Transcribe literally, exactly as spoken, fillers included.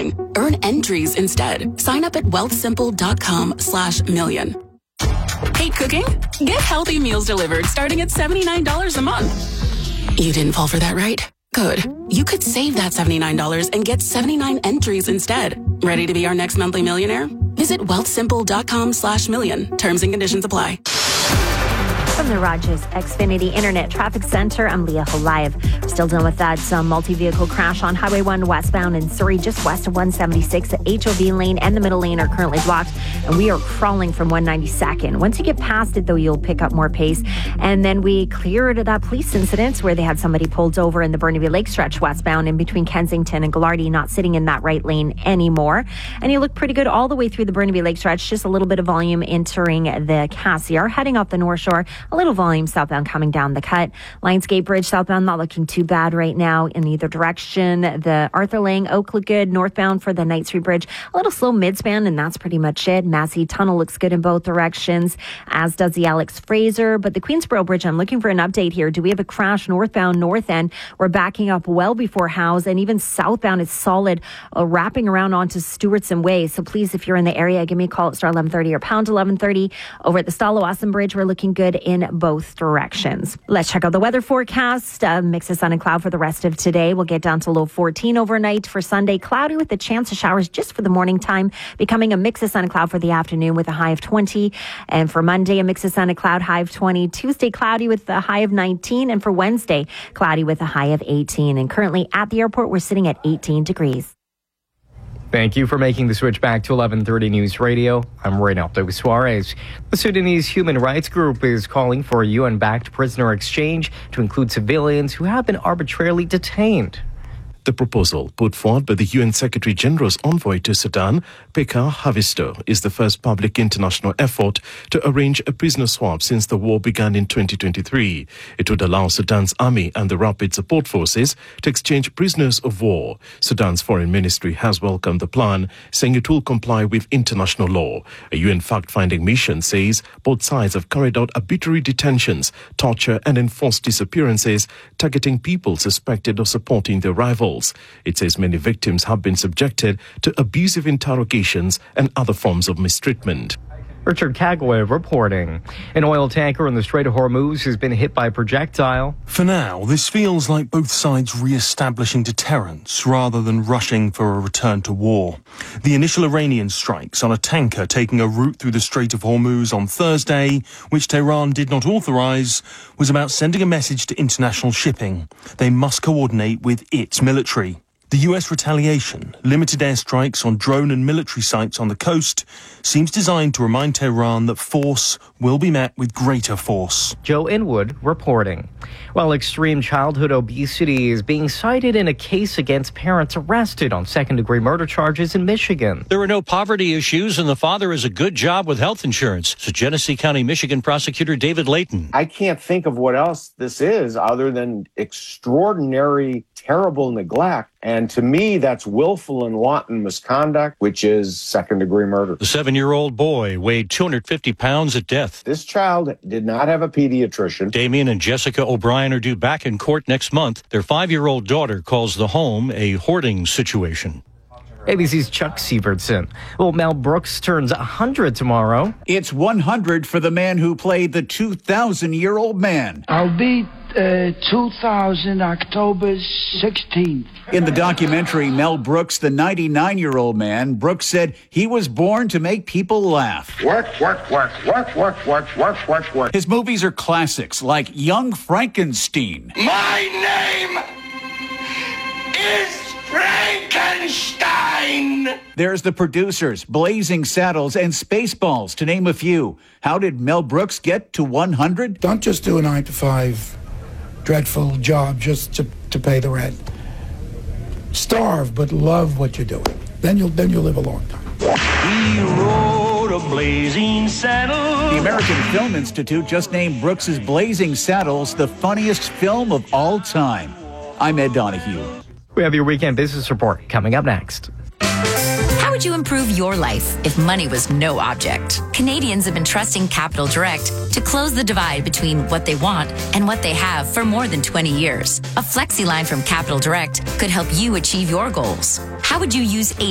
selling. Earn entries instead. Sign up at wealthsimple.com slash million. Hate cooking? Get healthy meals delivered starting at seventy-nine dollars a month. You didn't fall for that, right? Good. You could save that seventy-nine dollars and get seventy-nine entries instead. Ready to be our next monthly millionaire? Visit wealthsimple.com slash million. Terms and conditions apply. From the Rogers Xfinity Internet Traffic Center, I'm Leah Holayev. We're still dealing with that um, multi-vehicle crash on Highway one westbound in Surrey, just west of one seventy-six. The H O V lane and the middle lane are currently blocked, and we are crawling from one ninety-second. Once you get past it, though, you'll pick up more pace. And then we cleared that police incident where they had somebody pulled over in the Burnaby Lake stretch westbound in between Kensington and Gallardi, not sitting in that right lane anymore. And you look pretty good all the way through the Burnaby Lake stretch, just a little bit of volume entering the Cassiar, heading off the North Shore. A little volume southbound coming down the cut. Lionsgate Bridge southbound not looking too bad right now in either direction. The Arthur Lang Oak look good northbound for the Knight Street Bridge. A little slow midspan, and that's pretty much it. Massey Tunnel looks good in both directions, as does the Alex Fraser. But the Queensboro Bridge, I'm looking for an update here. Do we have a crash northbound north end? We're backing up well before Howes, and even southbound is solid, uh, wrapping around onto Stewartson Way. So please, if you're in the area, give me a call at star eleven thirty or pound eleven thirty. Over at the Stalawasan Bridge, we're looking good in both directions. Let's check out the weather forecast. Uh, mix of sun and cloud for the rest of today. We'll get down to low fourteen overnight. For Sunday, cloudy with a chance of showers just for the morning time, becoming a mix of sun and cloud for the afternoon with a high of twenty. And for Monday, a mix of sun and cloud, high of twenty. Tuesday, cloudy with a high of nineteen. And for Wednesday, cloudy with a high of eighteen. And currently at the airport, we're sitting at eighteen degrees. Thank you for making the switch back to eleven thirty News Radio. I'm Reynaldo Suarez. The Sudanese Human Rights Group is calling for a U N-backed prisoner exchange to include civilians who have been arbitrarily detained. The proposal, put forward by the U N Secretary-General's envoy to Sudan, Pekka Haavisto, is the first public international effort to arrange a prisoner swap since the war began in twenty twenty-three. It would allow Sudan's army and the Rapid Support Forces to exchange prisoners of war. Sudan's foreign ministry has welcomed the plan, saying it will comply with international law. A U N fact-finding mission says both sides have carried out arbitrary detentions, torture and enforced disappearances, targeting people suspected of supporting their rivals. It says many victims have been subjected to abusive interrogations and other forms of mistreatment. Richard Kagwe reporting. An oil tanker in the Strait of Hormuz has been hit by a projectile. For now, this feels like both sides re-establishing deterrence rather than rushing for a return to war. The initial Iranian strikes on a tanker taking a route through the Strait of Hormuz on Thursday, which Tehran did not authorize, was about sending a message to international shipping. They must coordinate with its military. The U S retaliation, limited airstrikes on drone and military sites on the coast, seems designed to remind Tehran that force will be met with greater force. Joe Inwood reporting. While extreme childhood obesity is being cited in a case against parents arrested on second-degree murder charges in Michigan. There are no poverty issues, and the father has a good job with health insurance, said Genesee County, Michigan prosecutor David Layton. I can't think of what else this is other than extraordinary, terrible neglect. And to me, that's willful and wanton misconduct, which is second-degree murder. The seven-year-old boy weighed two hundred fifty pounds at death. This child did not have a pediatrician. Damien and Jessica O'Brien are due back in court next month. Their five-year-old daughter calls the home a hoarding situation. A B C's Chuck Sievertson. Well, Mel Brooks turns one hundred tomorrow. It's one hundred for the man who played the two thousand-year-old man. I'll be uh, two thousand, October sixteenth. In the documentary, Mel Brooks, the ninety-nine-year-old man, Brooks said he was born to make people laugh. Work, work, work, work, work, work, work, work, work. His movies are classics like Young Frankenstein. My name is Frankenstein! There's The Producers, Blazing Saddles, and Spaceballs, to name a few. How did Mel Brooks get to one hundred? Don't just do a nine to five dreadful job just to, to pay the rent. Starve, but love what you're doing. Then you'll then you'll live a long time. He rode a blazing saddle. The American Film Institute just named Brooks's Blazing Saddles the funniest film of all time. I'm Ed Donahue. We have your weekend business report coming up next. How would you improve your life if money was no object? Canadians have been trusting Capital Direct to close the divide between what they want and what they have for more than twenty years. A flexi line from Capital Direct could help you achieve your goals. How would you use